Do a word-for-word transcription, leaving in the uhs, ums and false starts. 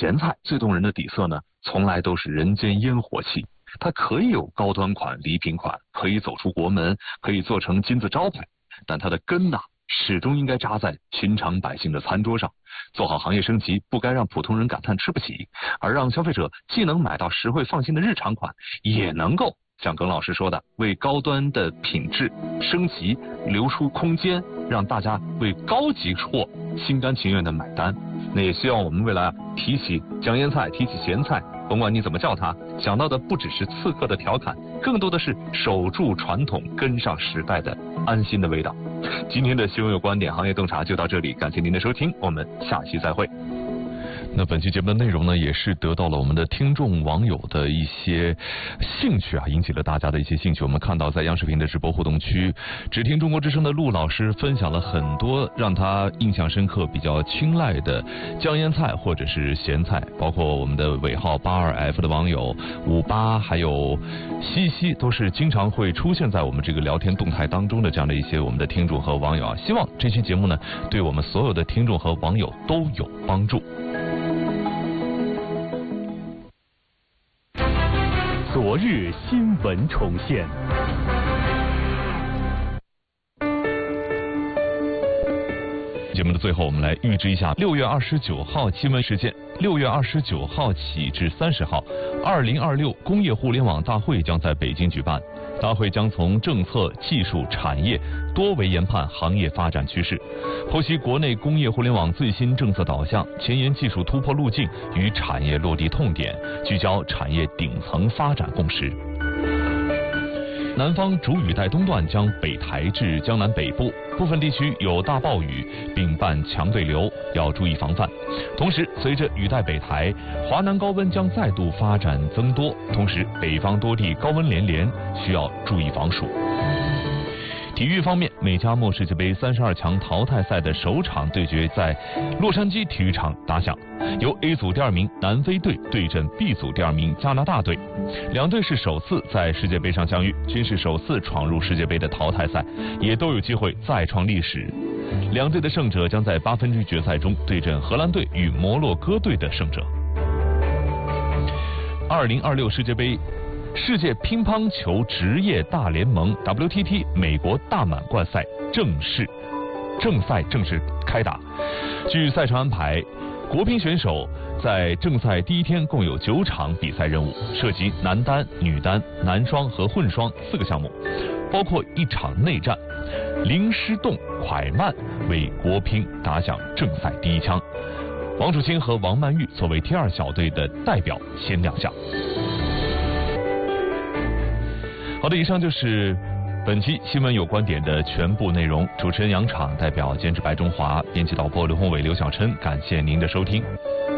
咸菜最动人的底色呢，从来都是人间烟火气。它可以有高端款、礼品款，可以走出国门，可以做成金字招牌，但它的根呐、啊，始终应该扎在寻常百姓的餐桌上。做好行业升级，不该让普通人感叹吃不起，而让消费者既能买到实惠放心的日常款，也能够像耿老师说的，为高端的品质升级留出空间，让大家为高级货心甘情愿的买单。那也希望我们未来啊，提起酱腌菜，提起咸菜，甭管你怎么叫它，想到的不只是刺客的调侃，更多的是守住传统、跟上时代的安心的味道。今天的新闻有观点行业洞察就到这里，感谢您的收听，我们下期再会。 那本期节目的内容呢，也是得到了我们的听众网友的一些兴趣啊，引起了大家的一些兴趣。我们看到在央视频的直播互动区，只听中国之声的陆老师分享了很多让他印象深刻、比较青睐的酱腌菜或者是咸菜，包括我们的尾号八二 F 的网友五八，还有西西，都是经常会出现在我们这个聊天动态当中的这样的一些我们的听众和网友啊。希望这期节目呢，对我们所有的听众和网友都有帮助。 昨日新闻重现。 节目的最后，我们来预知一下六月二十九号新闻事件。六月二十九号起至三十号，二零二六工业互联网大会将在北京举办。大会将从政策、技术、产业多维研判行业发展趋势，剖析国内工业互联网最新政策导向、前沿技术突破路径与产业落地痛点，聚焦产业顶层发展共识。南方主雨带东段将北抬至江南北部，部分地区有大暴雨，并伴强对流，要注意防范。同时，随着雨带北抬，华南高温将再度发展增多，同时北方多地高温连连，需要注意防暑。体育方面，美加墨世界杯三十二强淘汰赛的首场对决在洛杉矶体育场打响，由 A 组第二名南非队对阵 B 组第二名加拿大队。两队是首次在世界杯上相遇，均是首次闯入世界杯的淘汰赛，也都有机会再创历史。两队的胜者将在八分之一决赛中对阵荷兰队与摩洛哥队的胜者。二零二六世界杯世界乒乓球职业大联盟 W T T 美国大满贯赛正式正赛正式开打。据赛程安排，国乒选手在正赛第一天共有九场比赛任务，涉及男单、女单、男双和混双四个项目，包括一场内战。林诗栋、蒯曼为国乒打响正赛第一枪，王楚钦和王曼玉作为 T 二小队的代表先亮相。好的，以上就是本期新闻有观点的全部内容。主持人杨昶，代表监制白中华，编辑导播刘宏伟、刘小琛，感谢您的收听。